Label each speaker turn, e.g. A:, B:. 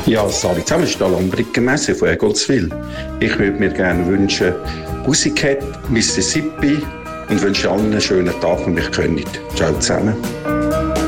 A: Ja, salut zusammen, ist Lambricker Messe von Egolswil. Ich würde mir gerne wünschen, Pussycat, Mississippi und wünsche allen einen schönen Tag, wenn ich könnt. Ciao zusammen.